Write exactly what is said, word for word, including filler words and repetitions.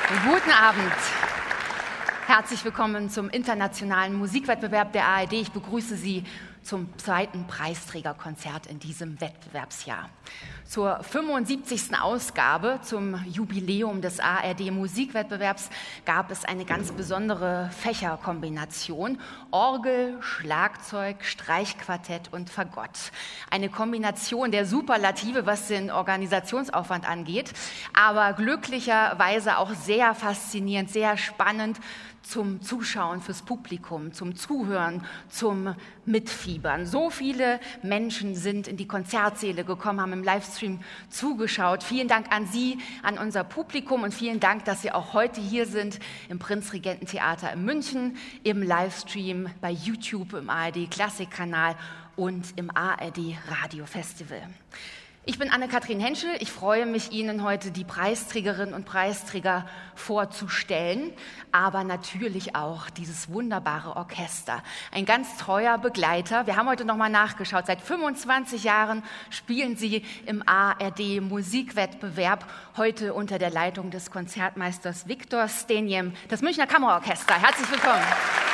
Guten Abend. Herzlich willkommen zum internationalen Musikwettbewerb der A R D. Ich begrüße Sie zum zweiten Preisträgerkonzert in diesem Wettbewerbsjahr. Zur fünfundsiebzigsten Ausgabe, zum Jubiläum des A R D-Musikwettbewerbs, gab es eine ganz besondere Fächerkombination: Orgel, Schlagzeug, Streichquartett und Fagott. Eine Kombination der Superlative, was den Organisationsaufwand angeht, aber glücklicherweise auch sehr faszinierend, sehr spannend zum Zuschauen fürs Publikum, zum Zuhören, zum Mitfiebern. So viele Menschen sind in die Konzertsäle gekommen, haben im Livestream zugeschaut. Vielen Dank an Sie, an unser Publikum, und vielen Dank, dass Sie auch heute hier sind im Prinzregententheater in München, im Livestream bei YouTube, im A R D-Klassikkanal und im A R D-Radio-Festival. Ich bin Anne-Kathrin Henschel. Ich freue mich, Ihnen heute die Preisträgerinnen und Preisträger vorzustellen, aber natürlich auch dieses wunderbare Orchester. Ein ganz treuer Begleiter. Wir haben heute nochmal nachgeschaut. Seit fünfundzwanzig Jahren spielen Sie im A R D-Musikwettbewerb, heute unter der Leitung des Konzertmeisters Viktor Stenjem, das Münchner Kammerorchester. Herzlich willkommen.